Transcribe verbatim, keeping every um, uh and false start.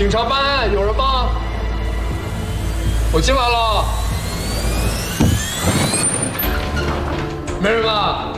警察办案，有人吗？我进来了。没人吧？